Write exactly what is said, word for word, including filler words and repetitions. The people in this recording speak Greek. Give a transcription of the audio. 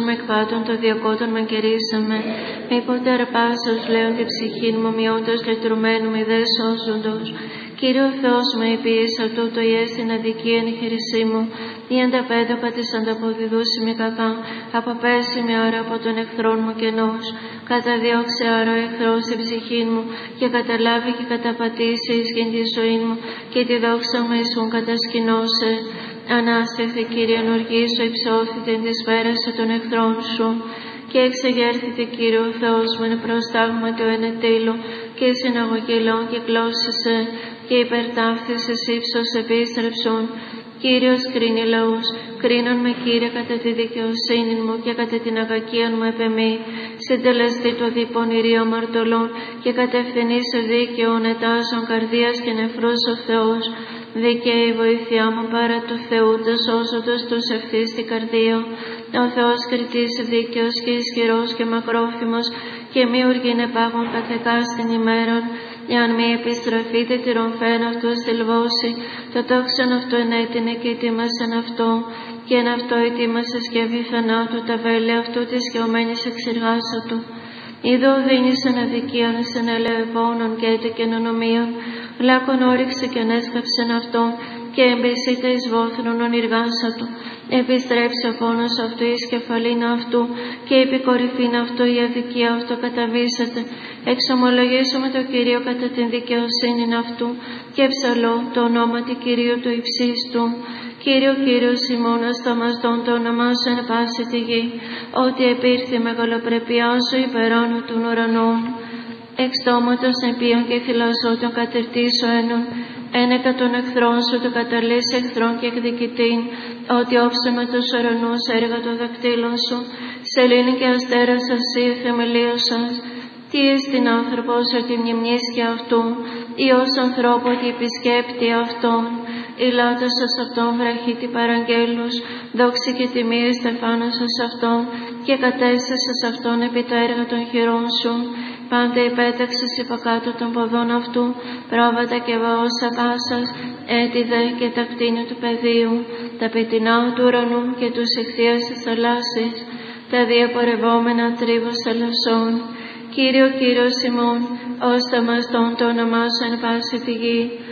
με εκπάτων το διακότων με κερίσαμε. Μη ποτέ αρπάσεως λέον τη ψυχήν μου, μειώντας λυτρωμένου μη δε σώζοντος. Κύριε ο Θεός με υπήησα τούτο η έσυν αδικίαν η χειρισή μου, ή ανταπέδοκα της ανταποδιδούση μη κακά, αποπέσει με άρα από τον εχθρόν μου κενός. Καταδιώξε άρα ο εχθρός την ψυχήν μου, και καταλάβει και καταπατήσει ισχύν τη ζωή μου, και τη δόξα μου Ιησούν κατασκηνώσε. Ανάστηθη Κύριε οργήσω υψώθητε τη πέρασε των εχθρών σου, και εξεγέρθητε Κύριε ο Θεός μου εν προστάγματι ο ενετήλου, και συναγωγηλών και κλώσσησε, και υπερτάφθησες ύψος επίστρεψον. Κύριος κρίνει λαούς, κρίνον με Κύριε κατά τη δικαιοσύνη μου και κατά την αγακία μου επεμή. Συντελεστή το διπονηρίο αμαρτωλών και κατευθυνή σε δίκαιον ετάζων καρδίας και νεφρός ο Θεός. Δικαίη η βοήθειά μου παρά του Θεού, τα σώζοντος τους ευθύς την καρδία. Ο Θεός κριτής δίκαιος και ισχυρός και μακρόφημος, και μη οργήν επάγων καθεκά στην ημέραν. Εάν μη επιστραφείτε τη ρομφέν αυτού στη λβώση, το τόξον αυτό ενέτεινε και ετοίμασαν αυτό, και εν αυτό ετοίμασε σκευή θανάτου, τα βέλη αυτού της σκαιωμένης εξεργάσατου. Είδω δίνεις εν αδικίαν, εν ελεεπώνων και έτεκεν ονομίων, λάκων όριξε και ανέσκαψεν αυτόν, και εμπισείται εις βόθρον ονειργάσατου. Επιστρέψε ο πόνος αυτού εις κεφαλήν αυτού, και η επικορυφήν αυτού η αδικία αυτού καταβήσεται. Εξομολογήσουμε το Κυρίο κατά την δικαιοσύνη αυτού, και ψαλώ το ονόματι Κυρίου του υψίστου. Κύριο, Κύριος ημών ασταμαστών το όνομά σου εν πάση τη γη, ότι επήρθη μεγαλοπρεπιά σου υπεράνω των ουρανών. Εξ στόματος επίων και θυλασσό τον κατερτήσω ένων, ένεκα των εχθρών σου το καταλύς εχθρών και εκδικητήν, ότι όψε με τους ουρανούς έργα των δακτύλων σου, σελήνη και αστέρας ασύ θεμελίος σας. Τι εστιν άνθρωπος ότι μνημνίσκει αυτού, ή ως ανθρώπου ότι επισκέπτει αυτόν, ηλάτωσας αυτόν βραχίτη παραγγέλους, δόξη και τιμή στεφάνωσας αυτόν, και κατέστησας αυτόν επί τα έργα των χειρών σου. Πάντα υπέταξες υποκάτω των ποδών αυτού, πρόβατα και βαόσα πάσας, έτη δε και τα κτίνη του πεδίου, τα πετεινά του ουρανού και τους ηχθείας της θαλάσσης, τα διαπορευόμενα τρίβους θαλασσών. Κύριο, Κύριος ημών, ως θαυμαστόν το όνομά σου εν πάση τη γη,